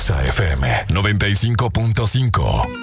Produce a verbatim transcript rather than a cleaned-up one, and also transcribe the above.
Exa F M noventa y cinco punto cinco.